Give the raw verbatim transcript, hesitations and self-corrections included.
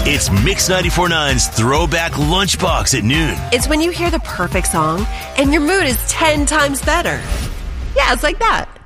It's Mix ninety-four point nine's Throwback Lunchbox at noon. It's when you hear the perfect song and your mood is ten times better. Yeah, it's like that.